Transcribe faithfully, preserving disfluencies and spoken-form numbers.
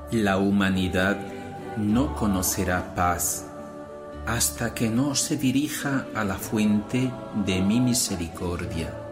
La humanidad no conocerá paz hasta que no se dirija a la fuente de mi misericordia.